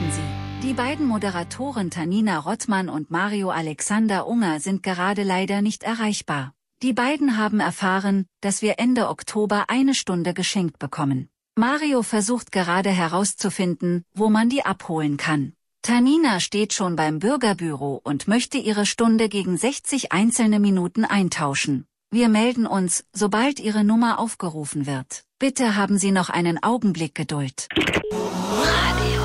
melden Sie. Die beiden Moderatoren Tanina Rottmann und Mario Alexander Unger sind gerade leider nicht erreichbar. Die beiden haben erfahren, dass wir Ende Oktober eine Stunde geschenkt bekommen. Mario versucht gerade herauszufinden, wo man die abholen kann. Tanina steht schon beim Bürgerbüro und möchte ihre Stunde gegen 60 einzelne Minuten eintauschen. Wir melden uns, sobald Ihre Nummer aufgerufen wird. Bitte haben Sie noch einen Augenblick Geduld.